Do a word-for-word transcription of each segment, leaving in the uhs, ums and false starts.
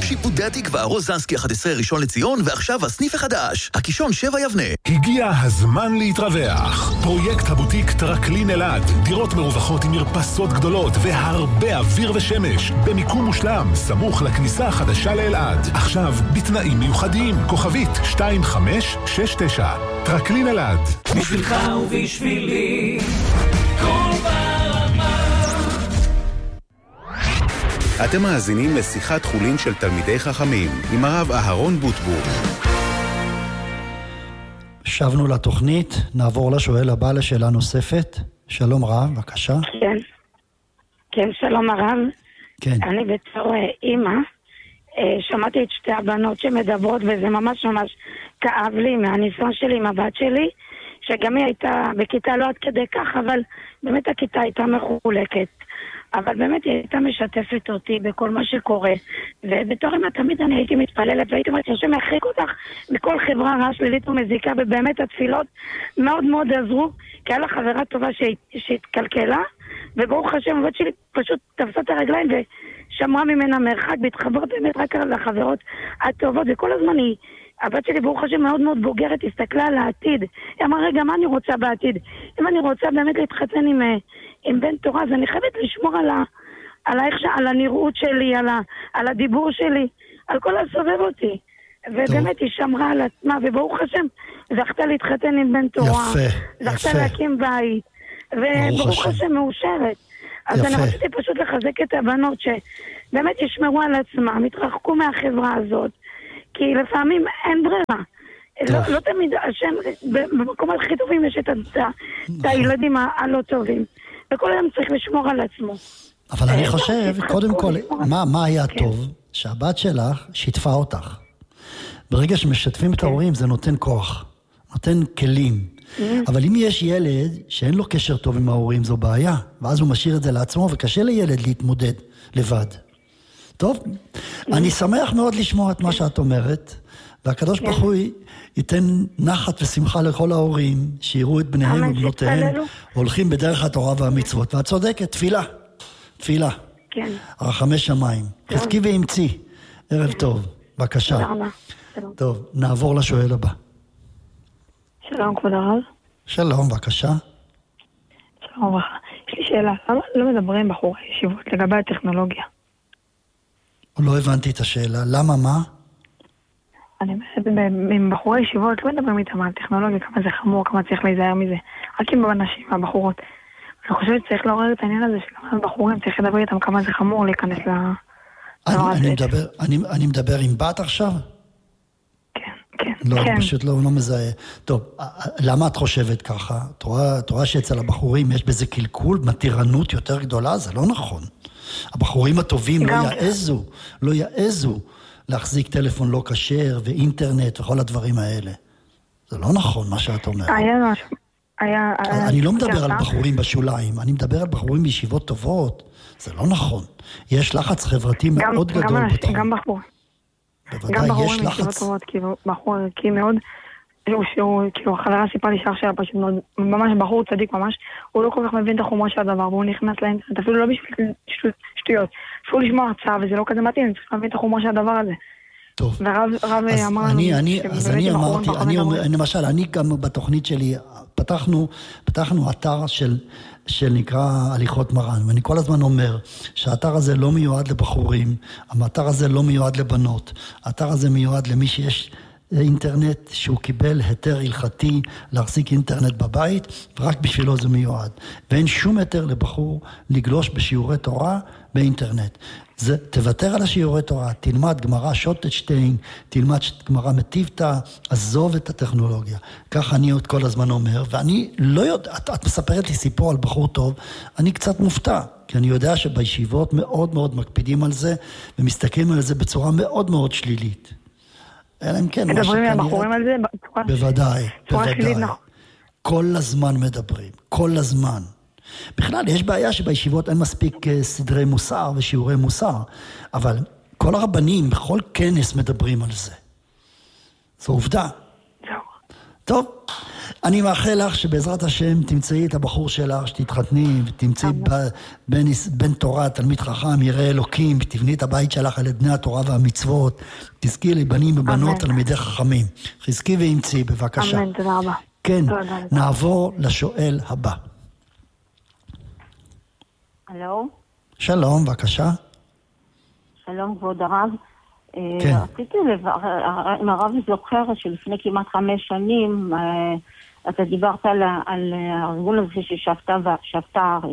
שיפודי התקווה, רוזנסקי אחת עשרה ראשון לציון, ועכשיו הסניף החדש, הקישון שבע יבנה. הגיע הזמן להתרווח. פרויקט הבוטיק טרקלין אלעד. דירות מרווחות עם מרפסות גדולות והרבה אוויר ושמש. במיקום מושלם, סמוך לכניסה החדשה לאלעד. עכשיו בתנאים מיוחדים. כוכבית שתיים חמש שש תשע. טרקלין אלעד. בשבילך ובשבילי כל ברמה. אתם מאזינים לשיחת חולין של תלמידי חכמים עם הרב אהרון בוטבור. שבנו לתוכנית, נעבור לשואל הבא לשאלה נוספת. שלום רב, בבקשה. כן, כן, שלום הרב. כן. אני בתור אימא, שמעתי את שתי הבנות שמדברות, וזה ממש ממש כאב לי מהניסיון שלי עם הבת שלי, שגם היא הייתה בכיתה לא עד כדי כך, אבל באמת הכיתה הייתה מחולקת. אבל באמת היא הייתה משתפת אותי בכל מה שקורה. ובתור אימא תמיד אני הייתי מתפללת, והייתי אומרת שהשם יחריק אותך מכל חברה רעה שלילית ומזיקה, ובאמת התפילות מאוד מאוד עזרו, כי היה לה חברה טובה שהתקלקלה, וברוך השם, הבת שלי פשוט תפסה את הרגליים ושמרה ממנה מרחק, והתחברה באמת רק על החברות הטובות, וכל הזמן היא, הבת שלי ברוך השם מאוד מאוד בוגרת, הסתכלה על העתיד. היא אמרה, רגע, מה אני רוצה בעתיד? אם אני רוצה באמת להתחתן עם, עם בן תורה, אז אני חייבת לשמור על, ה, על, ה, על הנראות שלי, על, ה, על הדיבור שלי, על כל הסובב אותי. ובאמת היא שמרה על עצמה, וברוך השם, זכתה להתחתן עם בן תורה. יפה, זכתה יפה. להקים בית. וברוך השם מאושרת. אז אני רציתי פשוט לחזק את הבנות שבאמת ישמרו על עצמם, התרחקו מהחברה הזאת, כי לפעמים אין ברירה. לא, לא תמיד השם, במקום הכי טובים יש את, את, את הילדים הלא טובים. וכל היום צריך לשמור על עצמו. אבל אני חושב, קודם כל, מה, מה היה טוב? שהבת שלך שיתפה אותך. ברגע שמשתפים את ההורים זה נותן כוח, נותן כלים. אבל אם יש ילד שאין לו קשר טוב עם ההורים, זו בעיה. ואז הוא משאיר את זה לעצמו, וקשה לילד להתמודד לבד. טוב, אני שמח מאוד לשמוע את מה שאת אומרת, והקדוש ברוך הוא ייתן נחת ושמחה לכל ההורים, שיראו את בניהם ובנותיהם, הולכים בדרך התורה והמצוות. ואת צודקת, תפילה, תפילה. כן. רחמי שמיים. חזקי ואמצי. ערב טוב, בבקשה. טוב, נעבור לשואל הבא. שלום כבוד הרב. שלום, בבקשה. שלום וברכה. יש לי שאלה, למה לא מדברים בחורי ישיבות לגבי הטכנולוגיה? לא הבנתי את השאלה, למה מה? אני אומרת, עם בחורי ישיבות לא מדברים איתם על טכנולוגיה, כמה זה חמור, כמה צריך להיזהר מזה. רק עם אנשים, הבחורות. אני חושבת שצריך לעורר את העניין הזה, שגם הבחורים צריך לדבר איתם כמה זה חמור להיכנס ל... אני מדבר, אני, אני מדבר עם בת עכשיו? לא, כן. פשוט לא, לא מזהה. טוב, למה את חושבת ככה? את רואה, את רואה שאצל הבחורים יש בזה קלקול, מתירנות יותר גדולה? זה לא נכון. הבחורים הטובים לא יעזו, לא יעזו להחזיק טלפון לא כשר ואינטרנט וכל הדברים האלה. זה לא נכון מה שאת אומרת. היה משהו, היה... אני לא מדבר על בחורים בשוליים, אני מדבר על בחורים בישיבות טובות. זה לא נכון. יש לחץ חברתי מאוד גדול בתחום. גם בחורים. בוודאי, יש לחץ. גם בחורים טובות, כאילו, בחור ערכי מאוד, שהוא, כאילו, החברה סיפרה לי שח שלה פשוט מאוד, ממש בחור צדיק ממש, הוא לא כל כך מבין את החומרה של הדבר, והוא נכנס לאינטרנט, אפילו לא בשביל שטויות, אפילו לשמוע הרצאה, וזה לא כזה מתאים, צריך להבין את החומרה של הדבר הזה. טוב. ורב אמר לנו, אז אני אמרתי, אני למשל, אני גם בתוכנית שלי, פתחנו, פתחנו אתר של, של נקרא הליכות מרן, ואני כל הזמן אומר שהאתר הזה לא מיועד לבחורים, האתר הזה לא מיועד לבנות, האתר הזה מיועד למי שיש אינטרנט שהוא קיבל היתר הלכתי להחזיק אינטרנט בבית, ורק בשבילו זה מיועד. ואין שום היתר לבחור לגלוש בשיעורי תורה באינטרנט. זה, תוותר על השיעורי תורה, תלמד גמרא שוטטשטיין, תלמד גמרא מטיבתא, עזוב את הטכנולוגיה. כך אני עוד כל הזמן אומר, ואני לא יודע, את, את מספרת לי סיפור על בחור טוב, אני קצת מופתע, כי אני יודע שבישיבות מאוד מאוד מקפידים על זה, ומסתכלים על זה בצורה מאוד מאוד שלילית. אלא אם כן, מדברים עם הבחורים על זה? בוודאי, בוודאי. כל הזמן מדברים, כל הזמן. בכלל, יש בעיה שבישיבות אין מספיק סדרי מוסר ושיעורי מוסר, אבל כל הרבנים בכל כנס מדברים על זה. זו עובדה. טוב, אני מאחל לך שבעזרת השם תמצאי את הבחור שלך, שתתחתני, ותמצאי בן, בן תורה, תלמיד חכם, ירא אלוקים, ותבני את הבית שלך על בני התורה והמצוות, תזכי לבנים ובנות תלמידי חכמים. חזקי ואמצי, בבקשה. אמן, תודה רבה. כן, נעבור לשואל הבא. הלו? שלום, בבקשה. שלום, כבוד הרב. כן. רציתי לברר, אם הרב זוכר שלפני כמעט חמש שנים, אתה דיברת על הארגון הזה ששבתה הארץ.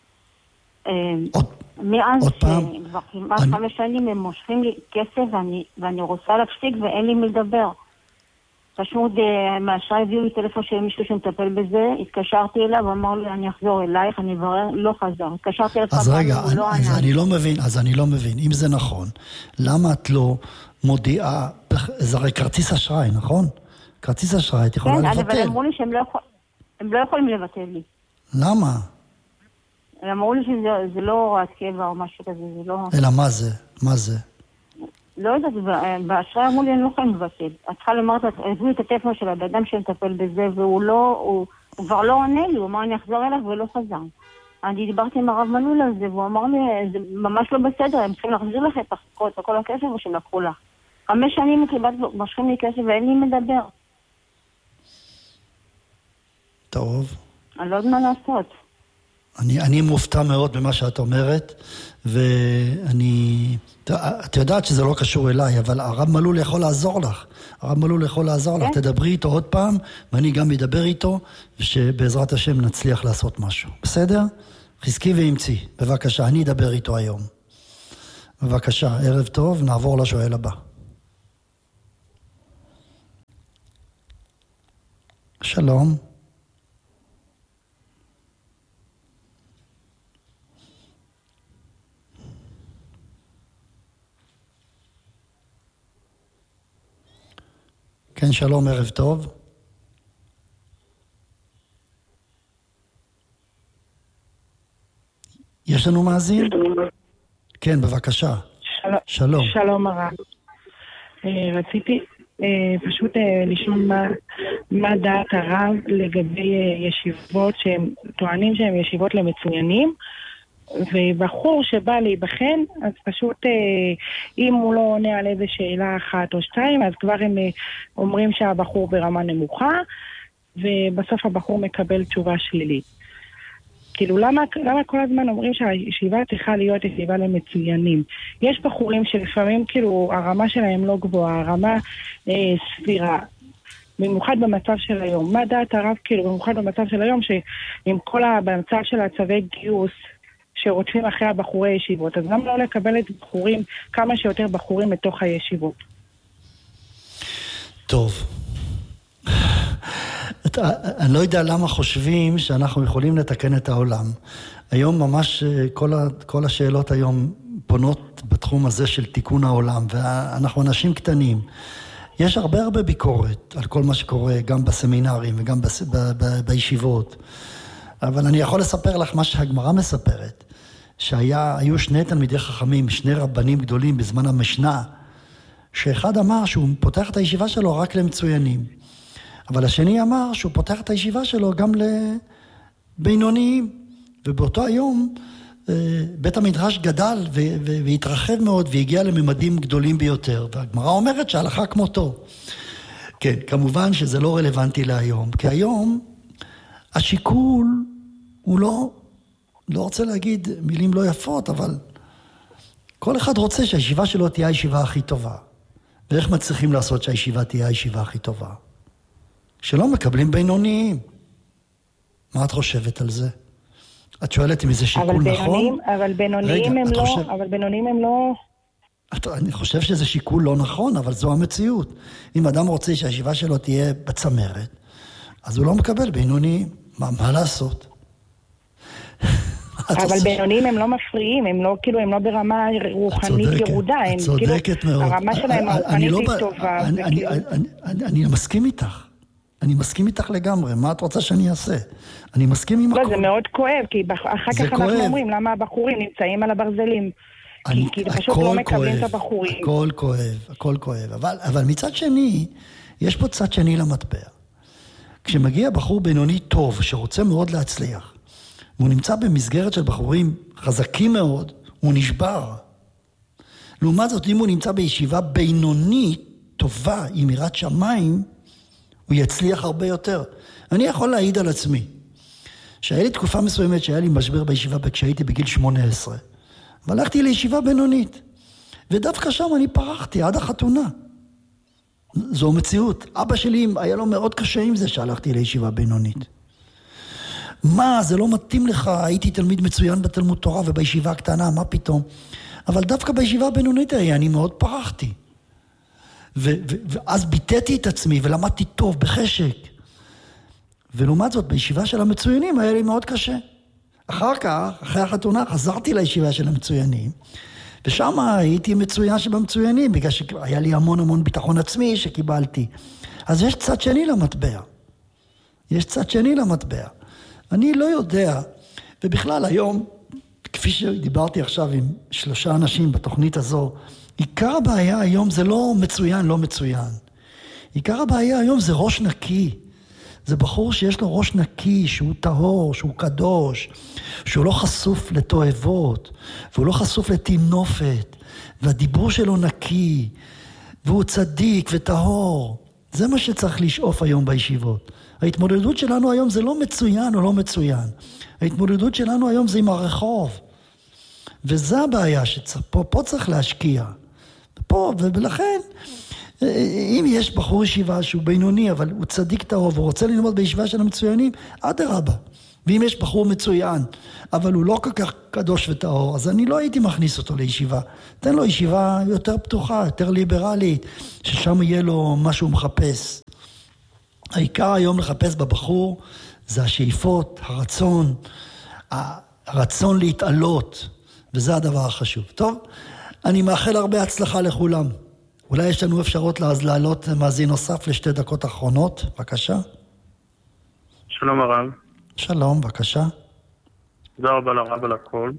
מאז שכבר כמעט חמש שנים הם מושכים לי כסף ואני רוצה להפסיק ואין לי מלדבר. פשוט מהאשראי הביאו לי טלפון של מישהו שמטפל בזה, התקשרתי אליו ואמר לי אני אחזור אלייך, אני אברר, לא חזר. התקשרתי אליו, אז רגע, אז אני לא מבין, אז אני לא מבין, אם זה נכון, למה את לא מודיעה, זה הרי כרטיס אשראי, נכון? כרטיס אשראי, את יכולה לבטל. כן, אבל אמרו לי שהם לא יכולים לבטל לי. למה? הם אמרו לי שזה לא הוראת קבע או משהו כזה, זה לא... אלא מה זה? מה זה? לא יודעת, באשראי אמרו לי, אני לא יכולים לבטל. את צריכה לומר, הביאו את הטלפון של האדם שמטפל בזה, והוא לא, הוא כבר לא עונה לי, הוא אמר, אני אחזור אליו ולא חזר. אני דיברתי עם הרב מנול על זה, והוא אמר לי, זה ממש לא בסדר, הם צריכים להחזיר לך את כל הכסף או שהם לקחו לך. חמש שנים כמעט משכים לי כסף ואין לי מדבר. טוב. אני לא יודעת מה לעשות. אני, אני מופתע מאוד במה שאת אומרת, ואני, את יודעת שזה לא קשור אליי, אבל הרב מלול יכול לעזור לך. הרב מלול יכול לעזור לך. תדברי איתו עוד פעם, ואני גם אדבר איתו, ושבעזרת השם נצליח לעשות משהו. בסדר? חזקי ואמצי. בבקשה, אני אדבר איתו היום. בבקשה, ערב טוב, נעבור לשואל הבא. שלום. כן, שלום, ערב טוב. יש לנו מאזין? כן, בבקשה. של... שלום. שלום הרב. רציתי פשוט לשמוע מה, מה דעת הרב לגבי ישיבות שהם טוענים שהם ישיבות למצוינים, ובחור שבא להיבחן, אז פשוט אם הוא לא עונה על איזה שאלה אחת או שתיים, אז כבר הם אומרים שהבחור ברמה נמוכה, ובסוף הבחור מקבל תשובה שלילית. כאילו, למה, למה כל הזמן אומרים שהישיבה צריכה להיות ישיבה למצוינים? יש בחורים שלפעמים, כאילו, הרמה שלהם לא גבוהה, הרמה אה, סבירה. במיוחד במצב של היום. מה דעת הרב, כאילו, במיוחד במצב של היום, שעם כל המצב של הצווי גיוס, שרודפים אחרי הבחורי ישיבות, אז גם לא לקבל את בחורים, כמה שיותר בחורים בתוך הישיבות. טוב. אני לא יודע למה חושבים שאנחנו יכולים לתקן את העולם. היום ממש כל, ה, כל השאלות היום פונות בתחום הזה של תיקון העולם, ואנחנו אנשים קטנים. יש הרבה הרבה ביקורת על כל מה שקורה, גם בסמינרים וגם בס, ב, ב, בישיבות. אבל אני יכול לספר לך מה שהגמרא מספרת, שהיו שני תלמידי חכמים, שני רבנים גדולים בזמן המשנה, שאחד אמר שהוא פותח את הישיבה שלו רק למצוינים. אבל השני אמר שהוא פותח את הישיבה שלו גם לבינוניים. ובאותו היום בית המדרש גדל והתרחב מאוד והגיע לממדים גדולים ביותר. והגמרא אומרת שההלכה כמותו. כן, כמובן שזה לא רלוונטי להיום. כי היום השיקול הוא לא, לא רוצה להגיד מילים לא יפות, אבל כל אחד רוצה שהישיבה שלו תהיה הישיבה הכי טובה. ואיך מצליחים לעשות שהישיבה תהיה הישיבה הכי טובה? שלא מקבלים בינוניים. מה את חושבת על זה? את שואלת אם זה שיקול נכון? אבל בינוניים הם לא, חושב... אבל בינוניים הם לא... את, אני חושב שזה שיקול לא נכון, אבל זו המציאות. אם אדם רוצה שהישיבה שלו תהיה בצמרת, אז הוא לא מקבל בינוניים. מה, מה לעשות? אבל בינוניים הם לא מפריעים, הם לא, כאילו, הם לא ברמה רוחנית ירודה. את צודקת מאוד. הרמה שלהם הרוחנית היא טובה. אני מסכים איתך. אני מסכים איתך לגמרי, מה את רוצה שאני אעשה? אני מסכים עם הכל. לא, זה מאוד כואב, כי אחר כך אנחנו אומרים, למה הבחורים נמצאים על הברזלים? כי פשוט לא מקבלים את הבחורים. הכל כואב, הכל כואב. אבל מצד שני, יש פה צד שני למטבע. כשמגיע בחור בינוני טוב, שרוצה מאוד להצליח, והוא נמצא במסגרת של בחורים חזקים מאוד, הוא נשבר. לעומת זאת, אם הוא נמצא בישיבה בינונית, טובה, עם יראת שמיים, הוא יצליח הרבה יותר. אני יכול להעיד על עצמי, שהיה לי תקופה מסוימת שהיה לי משבר בישיבה כשהייתי בגיל שמונה עשרה, והלכתי לישיבה בינונית, ודווקא שם אני פרחתי עד החתונה. זו מציאות. אבא שלי היה לו מאוד קשה עם זה שהלכתי לישיבה בינונית. מה, זה לא מתאים לך, הייתי תלמיד מצוין בתלמוד תורה ובישיבה הקטנה, מה פתאום? אבל דווקא בישיבה הבינונית היה, אני מאוד פרחתי. ו- ו- ואז ביטאתי את עצמי ולמדתי טוב, בחשק. ולעומת זאת, בישיבה של המצוינים היה לי מאוד קשה. אחר כך, אחרי החתונה, חזרתי לישיבה של המצוינים, ושם הייתי מצוין שבמצוינים, בגלל שהיה לי המון המון ביטחון עצמי שקיבלתי. אז יש צד שני למטבע. יש צד שני למטבע. אני לא יודע, ובכלל היום, כפי שדיברתי עכשיו עם שלושה אנשים בתוכנית הזו, עיקר הבעיה היום זה לא מצוין, לא מצוין. עיקר הבעיה היום זה ראש נקי. זה בחור שיש לו ראש נקי, שהוא טהור, שהוא קדוש, שהוא לא חשוף לתועבות, והוא לא חשוף לתינופת, והדיבור שלו נקי, והוא צדיק וטהור. זה מה שצריך לשאוף היום בישיבות. ההתמודדות שלנו היום זה לא מצוין או לא מצוין. ההתמודדות שלנו היום זה עם הרחוב. וזה הבעיה שפה, פה צריך להשקיע. פה, ולכן, אם יש בחור ישיבה שהוא בינוני, אבל הוא צדיק טהור, והוא רוצה ללמוד בישיבה של המצוינים, אדרבה. ואם יש בחור מצוין, אבל הוא לא כל כך קדוש וטהור, אז אני לא הייתי מכניס אותו לישיבה. תן לו ישיבה יותר פתוחה, יותר ליברלית, ששם יהיה לו מה שהוא מחפש. העיקר היום לחפש בבחור, זה השאיפות, הרצון, הרצון להתעלות, וזה הדבר החשוב. טוב, אני מאחל הרבה הצלחה לכולם. אולי יש לנו אפשרות לעלות מאזין נוסף לשתי דקות אחרונות, בבקשה. שלום הרב. שלום, בבקשה. תודה רבה לרב על הכל.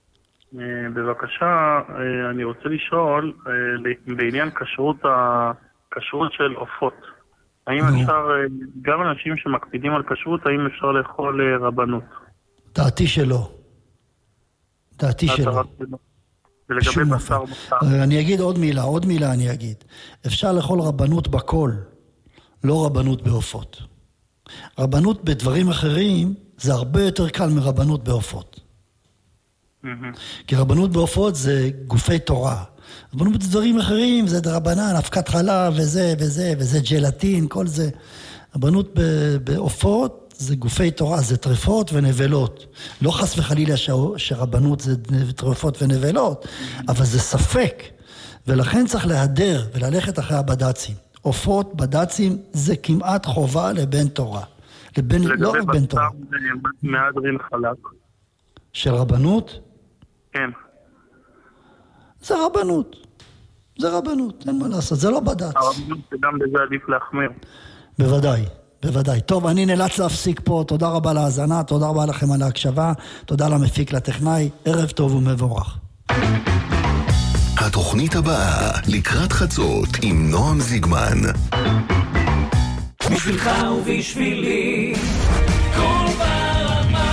בבקשה, אני רוצה לשאול בעניין כשרות הכשרות של עופות. האם אפשר, גם אנשים שמקפידים על כשרות, האם אפשר לאכול רבנות? דעתי שלא. דעתי שלא. ולגבי בשר בשר. אני אגיד עוד מילה, עוד מילה אני אגיד. אפשר לאכול רבנות בכל, לא רבנות בעופות. רבנות בדברים אחרים זה הרבה יותר קל מרבנות בעופות. כי רבנות בעופות זה גופי תורה. רבנות בדברים אחרים זה דרבנן, אבקת חלב וזה וזה וזה ג'לטין, כל זה. רבנות בעופות זה גופי תורה, זה טרפות ונבלות. לא חס וחלילה שרבנות זה טרפות ונבלות, אבל זה ספק. ולכן צריך להדר וללכת אחרי הבד"צים. עופות, בד"צים, זה כמעט חובה לבן תורה. לבן, לא רק בן תורה. לגבי בשר מהדרין חלק. של רבנות? כן. זה רבנות. זה רבנות, אין מה לעשות, זה לא בד"ץ. הרבנות שגם בזה עדיף להחמיר. בוודאי, בוודאי. טוב, אני נאלץ להפסיק פה. תודה רבה להאזנה, תודה רבה לכם על ההקשבה, תודה למפיק, לטכנאי, ערב טוב ומבורך. התוכנית הבאה, לקראת חצות, עם נועם זיגמן. בשבילך ובשבילי, כל ברמה.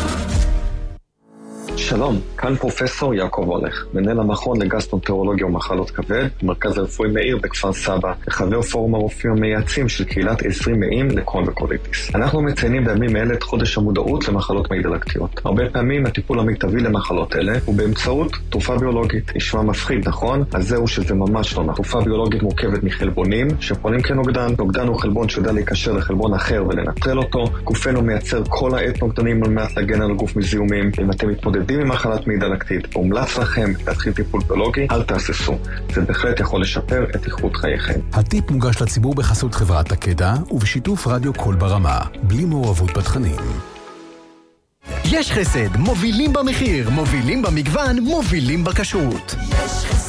שלום, כאן פרופסור יעקב הולך, מנהל המכון לגסטרואנטרולוגיה ומחלות כבד, מרכז הרפואי מאיר בכפר סבא, וחבר פורום הרופאים המייעצים של קהילת עשרים מאים לקרוהן וקוליטיס. אנחנו מציינים בימים אלה את חודש המודעות למחלות מעי דלקתיות. הרבה פעמים הטיפול המיטבי למחלות אלה הוא באמצעות תרופה ביולוגית. נשמע מפחיד, נכון? אז זהו שזה ממש לא נכון. תרופה ביולוגית מורכבת מחלבונים שפועלים כנוגדן. נוגדן הוא חלבון שיודע להיקשר לחלבון אחר ולנטרל אותו. גופנו מייצר כל העת נוגדנים על מנת להגן על הגוף מזיהומים. אם אתם מתמודדים עם מחלת מעי דלקתית, והומלץ לכם להתחיל טיפול ביולוגי, אל תהססו. זה בהחלט יכול לשפר את איכות חייכם. הטיפ מוגש לציבור בחסות חברת הקדע ובשיתוף רדיו כל ברמה, בלי מעורבות בתכנים. יש חסד, מובילים במחיר, מובילים במגוון, מובילים בכשרות. יש חסד.